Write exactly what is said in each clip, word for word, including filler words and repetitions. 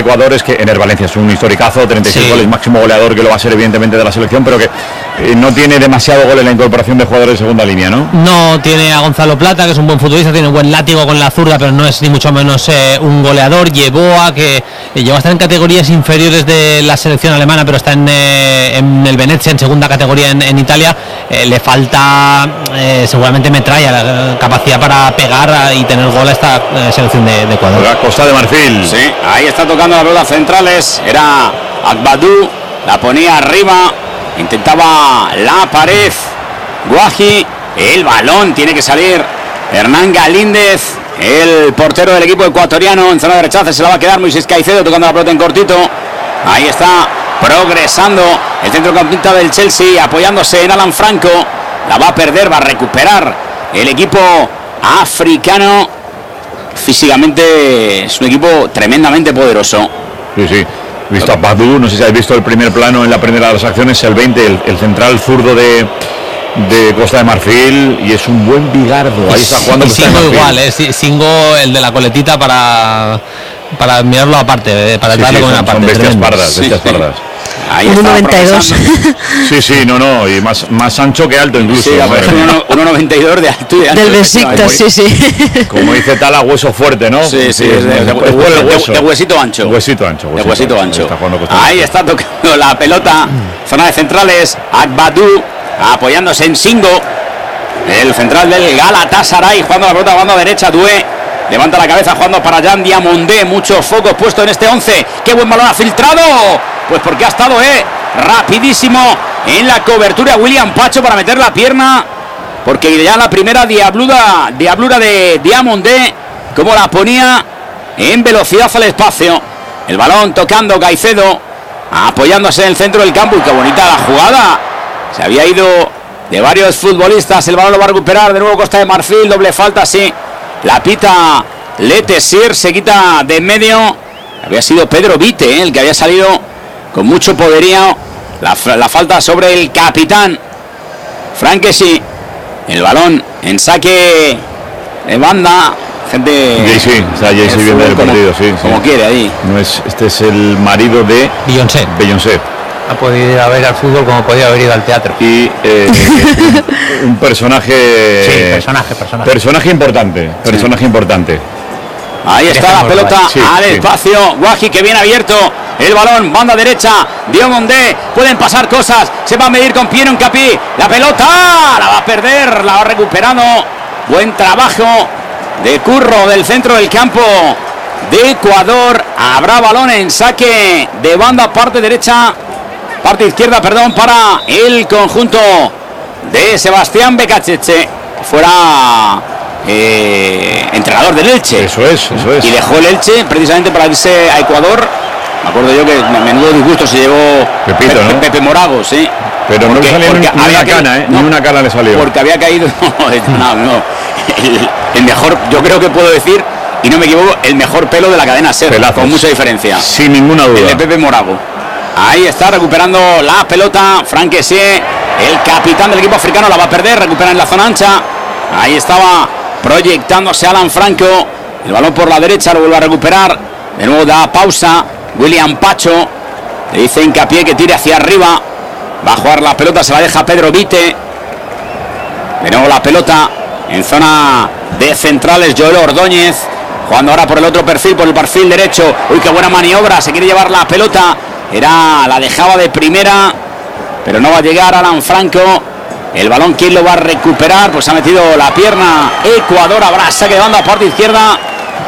Ecuador es que Ener Valencia es un historicazo, treinta y seis sí. goles, máximo goleador, que lo va a ser evidentemente de la selección, pero que eh, no tiene demasiado gol en la incorporación de jugadores de segunda línea, ¿no? No, tiene a Gonzalo Plata, que es un buen futbolista, tiene un buen látigo con la zurda, pero no es ni mucho menos eh, un goleador. Yeboah, que eh, llegó a estar en categorías inferiores de la selección alemana, pero está en, eh, en el Venezia, en segunda categoría en, en Italia. Eh, le falta eh, seguramente metralla, la capacidad para pegar y tener gol a esta eh, selección de, de Ecuador. La Costa de Marfil. Sí, ahí está tocando las pelotas centrales. Era Agbadou, la ponía arriba, intentaba la pared. Guaji, el balón tiene que salir. Hernán Galíndez, el portero del equipo ecuatoriano, en zona de rechace se la va a quedar Moisés Caicedo tocando la pelota en cortito. Ahí está progresando el centrocampista del Chelsea, apoyándose en Alan Franco. La va a perder, va a recuperar el equipo africano. Físicamente es un equipo tremendamente poderoso. Sí, sí. He visto a Badou, no sé si habéis visto el primer plano en la primera de las acciones, el veinte, el, el central zurdo de, de Costa de Marfil, y es un buen bigardo. Ahí está jugando. Y Singo igual, eh, Singo, el de la coletita para, para mirarlo aparte, para sí, darle sí, con una parte. Son bestias pardas, sí, bestias sí. pardas. uno noventa y dos. Sí, sí, no, no, y más, más ancho que alto incluso. Sí, uno noventa y dos de altura. Del Besiktas, sí, sí. Como dice Tala, hueso fuerte, ¿no? Sí, sí, es de, de, de, de, de huesito ancho. Huesito ancho. De huesito ancho. Está Ahí está tocando la pelota, zona de centrales, Agbadou, apoyándose en Singo, el central del Galatasaray, jugando la pelota, jugando a derecha, Doué. Levanta la cabeza jugando para Jan Diamondé. Muchos focos puestos en este once. ¡Qué buen balón ha filtrado! Pues porque ha estado eh, rapidísimo en la cobertura William Pacho para meter la pierna. Porque ya la primera diablura, diablura de Diamondé, como la ponía en velocidad al espacio. El balón tocando Caicedo, apoyándose en el centro del campo. Y qué bonita la jugada. Se había ido de varios futbolistas. El balón lo va a recuperar de nuevo Costa de Marfil. Doble falta, sí. La pita Letessier, se quita de en medio. Había sido Pedro Vite, ¿eh? el que había salido con mucho poderío. La, la falta sobre el capitán Franquesi. El balón en saque de banda. Gente. Jay-Z, está Jay-Z viendo el partido, sí, como sí. quiere ahí. No es, este es el marido de Beyoncé. Beyoncé. Ha podido ir a ver al fútbol como podía haber ido al teatro. Y eh, un, un personaje. Sí, personaje, personaje. Personaje importante. Personaje sí. importante. Ahí está la pelota sí, al sí. espacio. Guaji que viene abierto. El balón, banda derecha. Diomondé. Pueden pasar cosas. Se va a medir con Piero Incapié. La pelota la va a perder. La va recuperando. Buen trabajo de Curro del centro del campo de Ecuador. Habrá balón en saque de banda, parte derecha. Parte izquierda, perdón, para el conjunto de Sebastián Becacheche. Fuera eh, entrenador del Elche. Eso es, eso es. Y dejó el Elche precisamente para irse a Ecuador. Me acuerdo yo que menudo disgusto se llevó Pepito, Pepe, ¿no? Pepe Morago, sí. Pero porque, no le salió ni, ni una cana, ¿eh? No, ni una cana le salió. Porque había caído. No, no. El, el mejor, yo creo que puedo decir, y no me equivoco, el mejor pelo de la cadena SER. Pelazos. Con mucha diferencia. Sin ninguna duda. El de Pepe Morago. Ahí está recuperando la pelota Franquesi, el capitán del equipo africano, la va a perder, recupera en la zona ancha. Ahí estaba proyectándose Alan Franco, el balón por la derecha, lo vuelve a recuperar, de nuevo da pausa William Pacho, le dice Hincapié que tire hacia arriba, va a jugar la pelota, se la deja Pedro Vite, de nuevo la pelota en zona de centrales, Joel Ordóñez, jugando ahora por el otro perfil, por el perfil derecho. Uy, qué buena maniobra, se quiere llevar la pelota. Era, la dejaba de primera, pero no va a llegar Alan Franco. El balón, ¿quién lo va a recuperar? Pues ha metido la pierna Ecuador. Habrá saque de banda, parte izquierda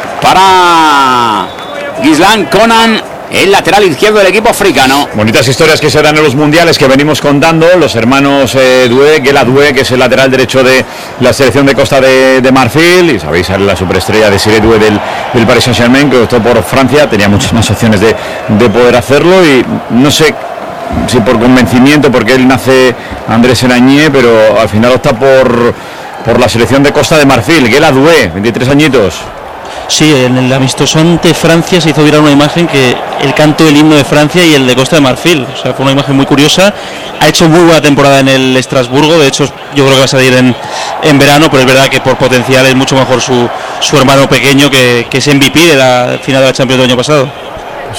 para Gislan Conan, el lateral izquierdo del equipo africano. Bonitas historias que se dan en los mundiales que venimos contando. Los hermanos eh, Doué, Guela Doué, que es el lateral derecho de la selección de Costa de, de Marfil. Y sabéis, la superestrella de Siré Doué del, del Paris Saint-Germain, que optó por Francia. Tenía muchas más opciones de, de poder hacerlo. Y no sé si por convencimiento, porque él nace Andrés Erañé, pero al final opta por, por la selección de Costa de Marfil. Guela Doué, veintitrés añitos. Sí, en el amistoso ante Francia se hizo viral una imagen que el canto del himno de Francia y el de Costa de Marfil, o sea, fue una imagen muy curiosa. Ha hecho muy buena temporada en el Estrasburgo, de hecho yo creo que va a salir en, en verano, pero es verdad que por potencial es mucho mejor su, su hermano pequeño, que, que es M V P de la final de la Champions del año pasado.